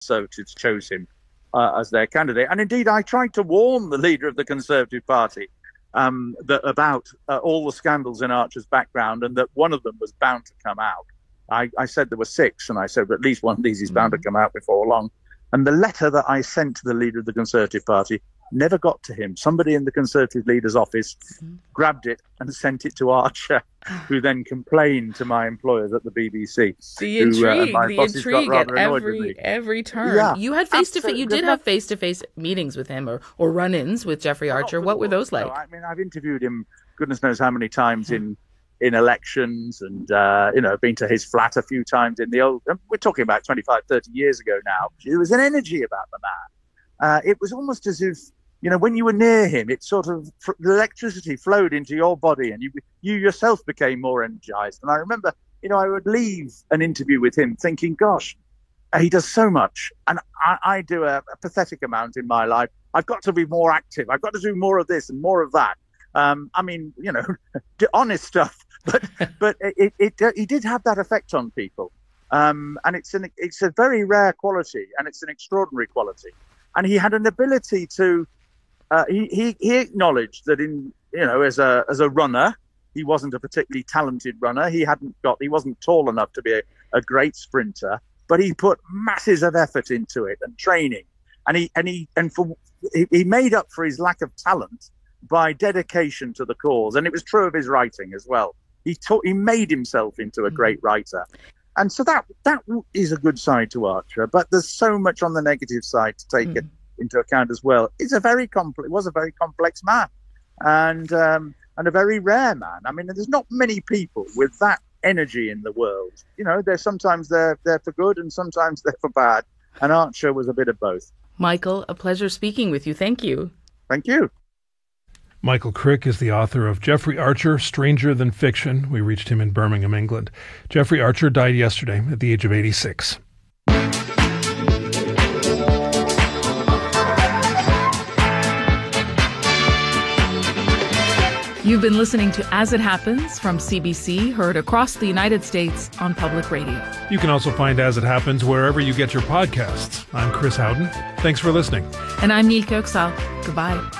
Conservatives chose him as their candidate. And indeed, I tried to warn the leader of the Conservative Party about all the scandals in Archer's background, and that one of them was bound to come out. I said there were 6, and I said at least one of these is bound to come out before long. And the letter that I sent to the leader of the Conservative Party never got to him. Somebody in the Conservative leader's office grabbed it and sent it to Archer, who then complained to my employers at the BBC. The intrigue at every turn. Yeah, you had you did have face-to-face meetings with him or run-ins with Jeffrey Archer. What were those like? No, I mean, I've interviewed him goodness knows how many times in elections, and been to his flat a few times in the old. We're talking about 25, 30 years ago now. There was an energy about the man. It was almost as if, when you were near him, it sort of the electricity flowed into your body, and you yourself became more energized. And I remember, I would leave an interview with him thinking, gosh, he does so much, and I do a pathetic amount in my life. I've got to be more active. I've got to do more of this and more of that. Honest stuff. But he did have that effect on people, and it's a very rare quality, and it's an extraordinary quality. And he had an ability to. He acknowledged that as a runner, he wasn't a particularly talented runner. He wasn't tall enough to be a great sprinter, but he put masses of effort into it and training, and he made up for his lack of talent by dedication to the cause. And it was true of his writing as well. He made himself into a great writer. And so that is a good side to Archer, but there's so much on the negative side to take it into account as well. It was a very complex man, and a very rare man. I mean, there's not many people with that energy in the world. Sometimes they're for good and sometimes they're for bad. And Archer was a bit of both. Michael, a pleasure speaking with you. Thank you. Thank you. Michael Crick is the author of Jeffrey Archer, Stranger Than Fiction. We reached him in Birmingham, England. Jeffrey Archer died yesterday at the age of 86. You've been listening to As It Happens from CBC, heard across the United States on public radio. You can also find As It Happens wherever you get your podcasts. I'm Chris Howden. Thanks for listening. And I'm Neil Köksal. Goodbye.